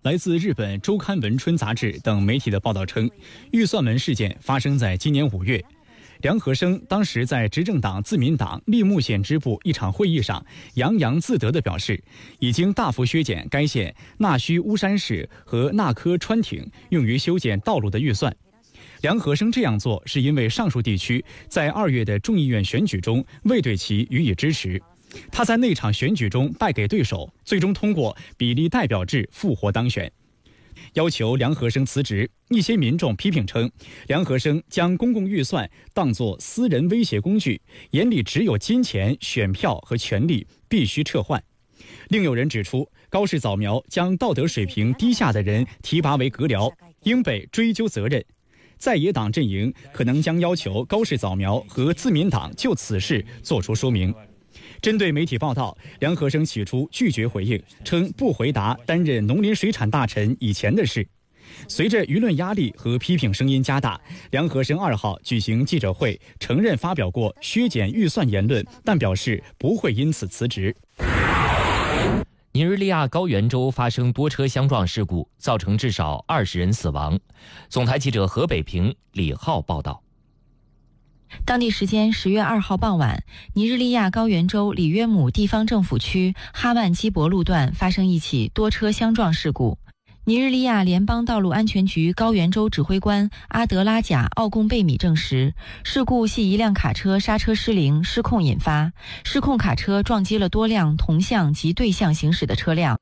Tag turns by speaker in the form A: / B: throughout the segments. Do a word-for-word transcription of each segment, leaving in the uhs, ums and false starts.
A: 来自日本周刊文春杂志等媒体的报道称，预算门事件发生在今年五月。梁和生当时在执政党自民党立木县支部一场会议上洋洋自得地表示，已经大幅削减该县纳须乌山市和纳科川町用于修建道路的预算。梁和生这样做是因为上述地区在二月的众议院选举中未对其予以支持，他在那场选举中败给对手，最终通过比例代表制复活当选。要求梁和生辞职，一些民众批评称，梁和生将公共预算当作私人威胁工具，眼里只有金钱、选票和权力，必须撤换。另有人指出，高市早苗将道德水平低下的人提拔为阁僚，应被追究责任。在野党阵营可能将要求高市早苗和自民党就此事作出说明。针对媒体报道，梁和生起初拒绝回应，称不回答担任农林水产大臣以前的事。随着舆论压力和批评声音加大，梁和生二号举行记者会，承认发表过削减预算言论，但表示不会因此辞职。
B: 尼日利亚高原州发生多车相撞事故，造成至少二十人死亡。总台记者何北平、李浩报道。
C: 当地时间十月二号傍晚，尼日利亚高原州里约姆地方政府区哈万基博路段发生一起多车相撞事故。尼日利亚联邦道路安全局高原州指挥官阿德拉贾奥贡贝米证实，事故系一辆卡车刹车失灵失控引发，失控卡车撞击了多辆同向及对向行驶的车辆。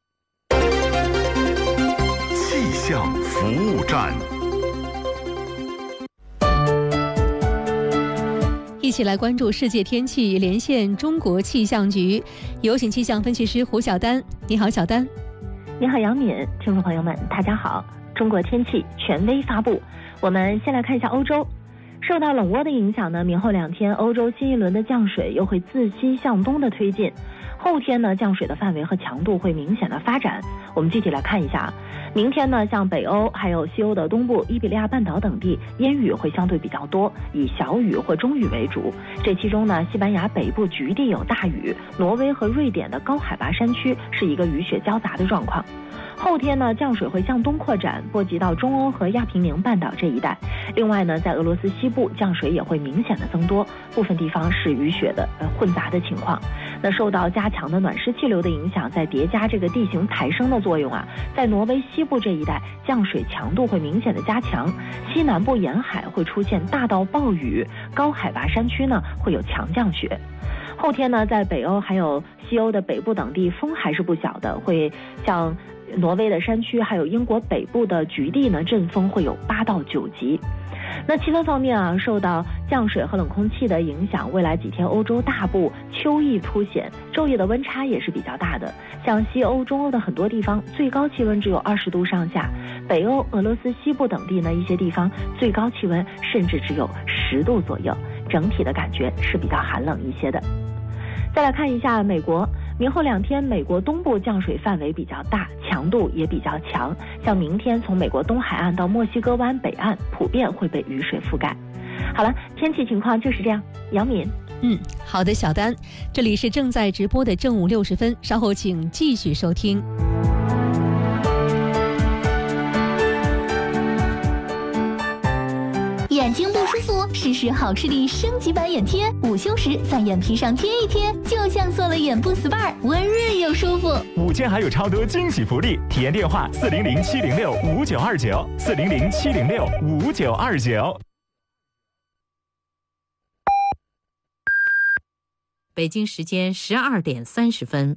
D: 气象服务站，
E: 一起来关注世界天气，连线中国气象局，有请气象分析师胡晓丹。你好，小丹。
F: 你好，杨敏，听众朋友们，大家好。中国天气权威发布，我们先来看一下欧洲。受到冷涡的影响呢，明后两天欧洲新一轮的降水又会自西向东的推进。后天呢，降水的范围和强度会明显的发展。我们具体来看一下，明天呢，像北欧还有西欧的东部、伊比利亚半岛等地，阴雨会相对比较多，以小雨或中雨为主。这其中呢，西班牙北部局地有大雨，挪威和瑞典的高海拔山区是一个雨雪交杂的状况。后天呢，降水会向东扩展，波及到中欧和亚平宁半岛这一带。另外呢，在俄罗斯西部降水也会明显的增多，部分地方是雨雪的呃混杂的情况。那受到加强的暖湿气流的影响，再叠加这个地形抬升的作用啊，在挪威西部这一带降水强度会明显的加强，西南部沿海会出现大到暴雨，高海拔山区呢会有强降雪。后天呢，在北欧还有西欧的北部等地风还是不小的，会像挪威的山区还有英国北部的局地呢，阵风会有八到九级。那气温方面啊，受到降水和冷空气的影响，未来几天欧洲大部秋意凸显，昼夜的温差也是比较大的。像西欧、中欧的很多地方，最高气温只有二十度上下；北欧、俄罗斯西部等地呢，一些地方最高气温甚至只有十度左右，整体的感觉是比较寒冷一些的。再来看一下美国，明后两天美国东部降水范围比较大，强度也比较强，像明天从美国东海岸到墨西哥湾北岸普遍会被雨水覆盖。好了，天气情况就是这样。杨敏。
E: 嗯，好的，小丹，这里是正在直播的正午六十分，稍后请继续收听。
G: 眼睛不舒服，试试好视力升级版眼贴，午休时在眼皮上贴一贴，就像做了眼部 S P A， 温润又舒服。
H: 午间还有超多惊喜福利，体验电话四零零七零六五九二九，四零零七零六五九二九。
I: 北京时间十二点三十分。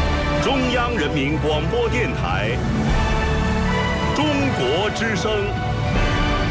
D: 中央人民广播电台，中国之声。